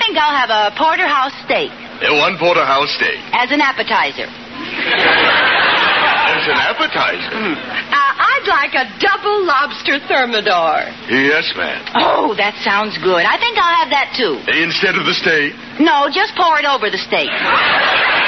think I'll have a porterhouse steak. One porterhouse steak. As an appetizer. As an appetizer? I'd like a double lobster thermidor. Yes, ma'am. Oh, that sounds good. I think I'll have that, too. Instead of the steak? No, just pour it over the steak.